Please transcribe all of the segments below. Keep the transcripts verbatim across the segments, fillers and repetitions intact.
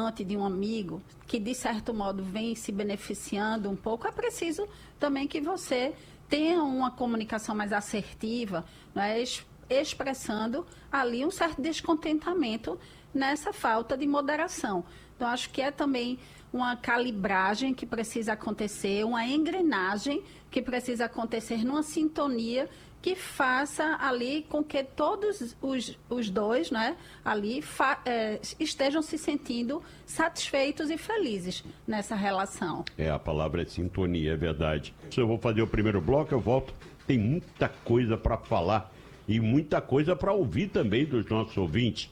distante de um amigo, que de certo modo vem se beneficiando um pouco, é preciso também que você tenha uma comunicação mais assertiva, não é? Expressando ali um certo descontentamento nessa falta de moderação. Então, acho que é também uma calibragem que precisa acontecer, uma engrenagem que precisa acontecer numa sintonia que faça ali com que todos os, os dois, né, ali fa, é, estejam se sentindo satisfeitos e felizes nessa relação. É, a palavra é sintonia, é verdade. Se eu vou fazer o primeiro bloco, eu volto. Tem muita coisa para falar e muita coisa para ouvir também dos nossos ouvintes.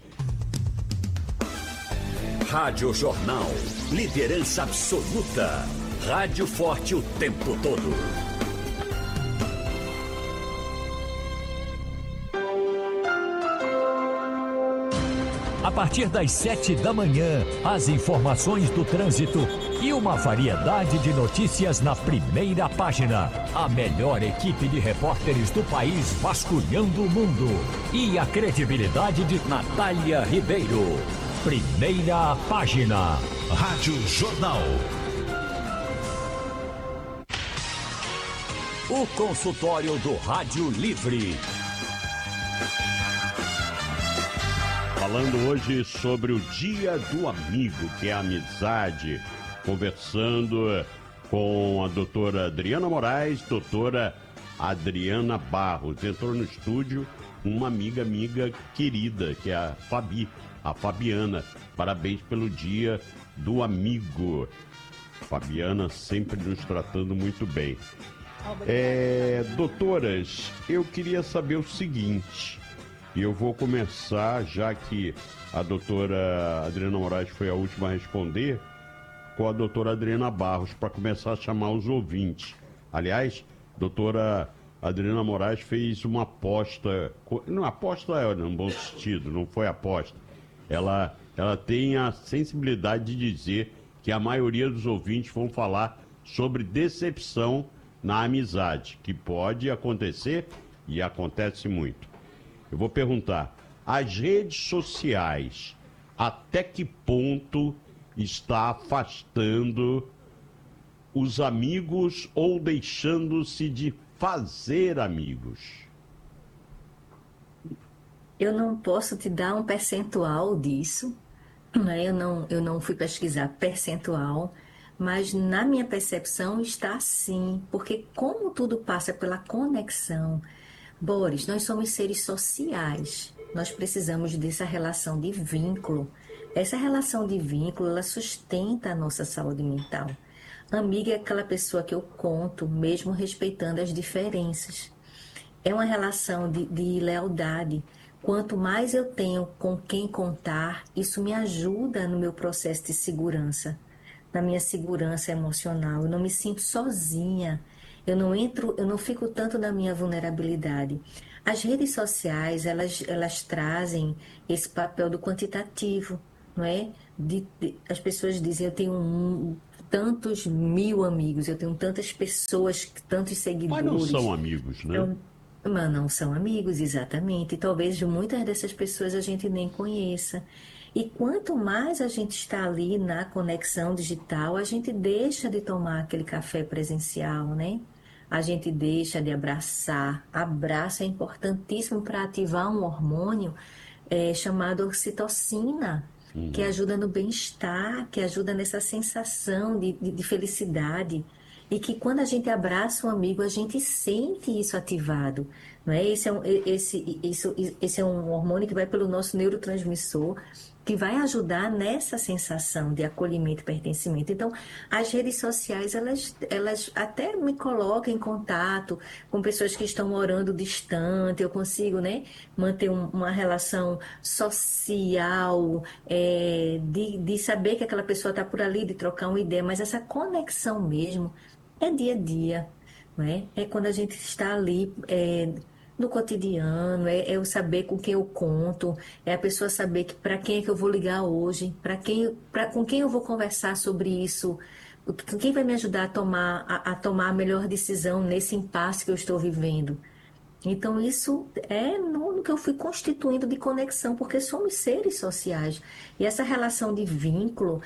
Rádio Jornal, liderança absoluta. Rádio forte o tempo todo. A partir das sete da manhã, as informações do trânsito e uma variedade de notícias na primeira página. A melhor equipe de repórteres do país vasculhando o mundo. E a credibilidade de Natália Ribeiro. Primeira página. Rádio Jornal. O consultório do Rádio Livre. Falando hoje sobre o Dia do Amigo, que é a amizade, conversando com a doutora Adriana Moraes, doutora Adriana Barros. Entrou no estúdio uma amiga, amiga querida, que é a Fabi, a Fabiana. Parabéns pelo Dia do Amigo. Fabiana sempre nos tratando muito bem. É, doutoras, eu queria saber o seguinte... E eu vou começar, já que a doutora Adriana Moraes foi a última a responder, com a doutora Adriana Barros, para começar a chamar os ouvintes. Aliás, a doutora Adriana Moraes fez uma aposta, não, aposta é num bom sentido, não foi aposta. Ela, ela tem a sensibilidade de dizer que a maioria dos ouvintes vão falar sobre decepção na amizade, que pode acontecer e acontece muito. Eu vou perguntar, as redes sociais, até que ponto está afastando os amigos ou deixando-se de fazer amigos? Eu não posso te dar um percentual disso, né? Eu não, eu não fui pesquisar percentual, mas na minha percepção está sim, porque como tudo passa pela conexão. Boris, nós somos seres sociais, nós precisamos dessa relação de vínculo. Essa relação de vínculo, ela sustenta a nossa saúde mental. Amiga é aquela pessoa que eu conto, mesmo respeitando as diferenças. É uma relação de, de lealdade. Quanto mais eu tenho com quem contar, isso me ajuda no meu processo de segurança, na minha segurança emocional. Eu não me sinto sozinha. Eu não entro, eu não fico tanto na minha vulnerabilidade. As redes sociais, elas, elas trazem esse papel do quantitativo, não é? De, de, as pessoas dizem, eu tenho um, tantos mil amigos, eu tenho tantas pessoas, tantos seguidores. Mas não são amigos, né? Eu, mas não são amigos, exatamente. E talvez muitas dessas pessoas a gente nem conheça. E quanto mais a gente está ali na conexão digital, a gente deixa de tomar aquele café presencial, né? A gente deixa de abraçar. Abraço é importantíssimo para ativar um hormônio é, chamado ocitocina, uhum. que ajuda no bem-estar, que ajuda nessa sensação de, de, de felicidade. E que quando a gente abraça um amigo, a gente sente isso ativado. Não é? Esse, é um, esse, isso, esse é um hormônio que vai pelo nosso neurotransmissor, que vai ajudar nessa sensação de acolhimento e pertencimento. Então, as redes sociais, elas, elas até me colocam em contato com pessoas que estão morando distante, eu consigo, né, manter um, uma relação social, é, de, de saber que aquela pessoa está por ali, de trocar uma ideia, mas essa conexão mesmo é dia a dia, não é? É quando a gente está ali... É, no cotidiano, é, é eu saber com quem eu conto, é a pessoa saber que para quem é que eu vou ligar hoje, para quem, pra, com quem eu vou conversar sobre isso, quem vai me ajudar a tomar a, a tomar a melhor decisão nesse impasse que eu estou vivendo. Então isso é no, no que eu fui constituindo de conexão, porque somos seres sociais. E essa relação de vínculo,